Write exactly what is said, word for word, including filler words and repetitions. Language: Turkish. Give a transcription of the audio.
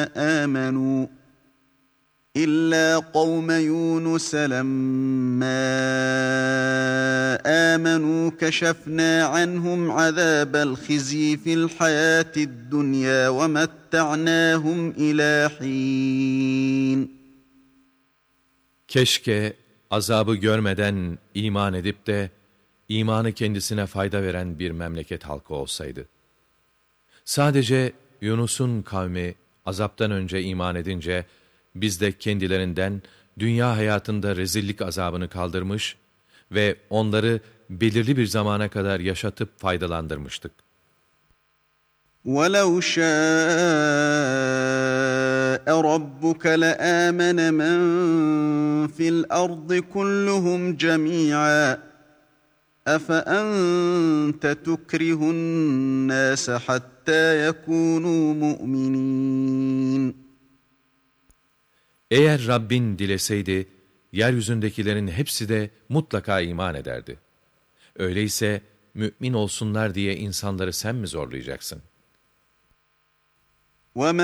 آمنوا إلا قوم يونس لما آمنوا كشفنا عنهم عذاب الخزي في الحياة الدنيا ومتعناهم إلى حين. Keşke azabı görmeden iman edip de imanı kendisine fayda veren bir memleket halkı olsaydı. Sadece Yunus'un kavmi azaptan önce iman edince biz de kendilerinden dünya hayatında rezillik azabını kaldırmış ve onları belirli bir zamana kadar yaşatıp faydalandırmıştık. وَلَوْ شَاءَ رَبُّكَ لَآمَنَ مَنْ فِي الْأَرْضِ كُلُّهُمْ جَمِيعًا أَفَأَنْتَ تُكْرِهُ النَّاسَ حَتَّى يَكُونُوا مُؤْمِنِينَ. Eğer Rabbin dileseydi, yeryüzündekilerin hepsi de mutlaka iman ederdi. Öyleyse mümin olsunlar diye insanları sen mi zorlayacaksın? وَمَا